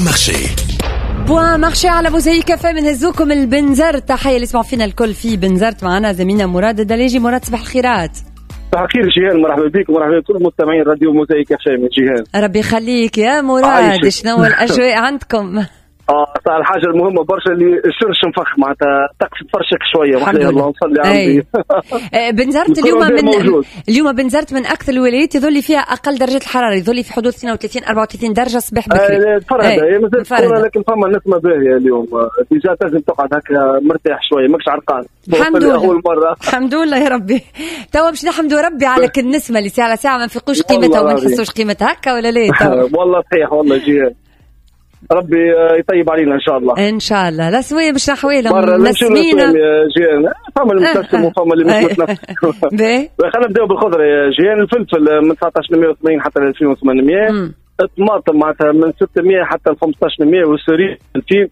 بوان مارشي على موزايك كافيه من هزوكم البنزرت. تحية اللي يسمعوا فينا الكل في بنزرت. معنا زميلنا مراد الدلاجي. مراد صباح الخيرات. صباح الخير جيهان، مرحبا بك ومرحبا بكل مستمعين راديو موزايك كافيه من جيهان. ربي يخليك يا مراد. شنو الأجواء عندكم؟ صار الحاجه المهمه برشا اللي الشرش نفخ معناتها طقس تفرشك شويه. وحنا الله نصلي على بنزرت اليوم بنزرت من اكثر الولايات يظل فيها اقل درجه الحراره، يظل في حدود 32 34 درجه صباح بكري. فرهده مازال لكن فما نسمه باهيه اليوم. ديجا لازم تقعد هكا مرتاح شويه ماكش عرقان. الحمد لله اول مره الحمد لله يا ربي. توا باش نحمدوا ربي على كل نسمه اللي ساعه ساعه ما نفيقوش قيمتها وما نحسوش قيمتها هكا ولا لا. والله صحيح والله جيهان، ربي يطيب علينا ان شاء الله. ان شاء الله. لا سويه مش نحويلهم نسمينا جيان. فما المتنسم وفما اللي مش متنسم. خلينا نبداو بالخضره يا جيان. الفلفل من 1980 حتى ل 2800. الطماطم معناتها من 600 حتى ل 1500. والسرير 2000.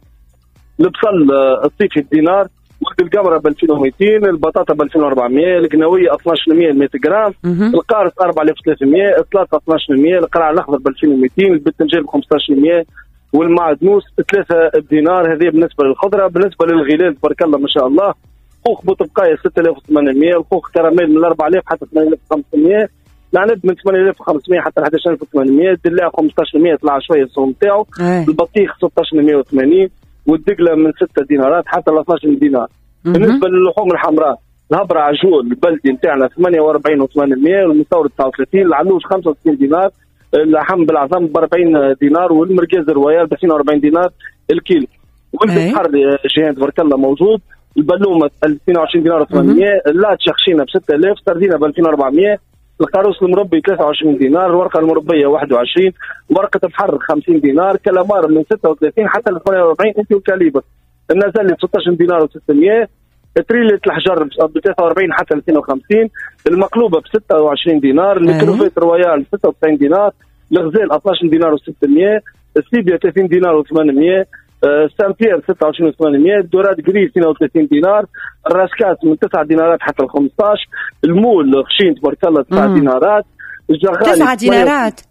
البصل الصيفي الدينار. ورد القمره ب 2200. البطاطا ب 2400. القناويه 1200 100 جرام. القارص 4300. السلطه 1200. القرع الاخضر ب 2200. البتنجان ب 1500. والمعدنوس 3 دينار. هذه بالنسبه للخضره. بالنسبه للغلال تبارك الله ما شاء الله. خوخ بوتبقايه 6800. الخوخ كراميل من 4000 حتى 8500. العنب من 8500 حتى 11800. الدلاع 1500 طلع شويه السوم نتاعو. البطيخ 1680. والدقله من 6 دينارات حتى ل 12 دينار. بالنسبه للحوم الحمراء الهبره عجول البلدي نتاعنا 48 و800. والمستورد 39. العنوش 65 دينار. اللحم بالعظم ب 40 دينار. والمركز الرويال ب 42 دينار الكيلو. والبحر جيهان تبارك الله موجود. البلومه 22 دينار و800. اللات شخشينه ب 6000. سردينه ب 2400. القاروص المربي 23 دينار. الورقه المربيه 21. ورقه الحر 50 دينار. كلامار من 36 حتى ل 48 انت والكاليبر. النازلي ب 16 دينار و600. تريلة الحجر ب 43 حتى ل 250. المقلوبه ب 26 دينار. الكروفيت رويال 96 دينار. الغزال 12 دينار و600. السيبيا 30 دينار و800. سان بيير 26 و800. دوراد جري 32 دينار. الراسكات من 9 دينارات حتى ل 15. المول خشين تبارك الله 9 دينارات. الجغالي 9 دينارات.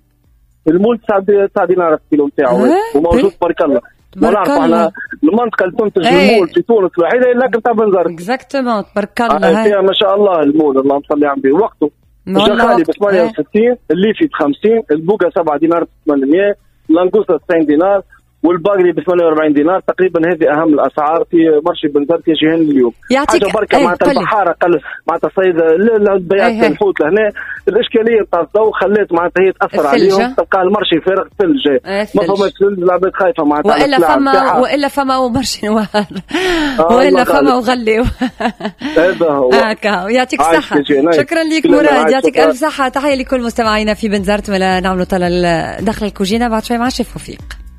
المول 9 دينارات الكيلو نتاعو وموجود تبارك الله. ما نعرف على المنطقه اللي تنتج المول في تونس الوحيده الا كنت بنزرت. اكزاكتومون تبارك الله. فيها ما شاء الله المول اللهم صل على النبي وقته. الجغالي ب 68. الليفي ب 50. البوكا 7 دينار ب 800. اللانجوستا 90 دينار. والباقري ب 48 دينار. تقريبا هذه اهم الاسعار في مرشي بنزرت يا جيهان اليوم. يعطيك بركه معناتها البحاره قل معناتها الصيد بيعات الحوت لهنا. الاشكاليه نتاع الضوء خلات معناتها هي تاثر عليهم. تلقى المرشي فارغ ثلج. ما فماش ثلج. العباد خايفه معناتها والا فما ومرشي نوار. والا فما وغلي. هذا هو. يعطيك الصحه. شكرا لك مراد. يعطيك الف صحه. تحيه لكل مستمعينا في بنزرت. نعملوا طلع داخل الكوجينه بعد شوي مع شيف وفيق.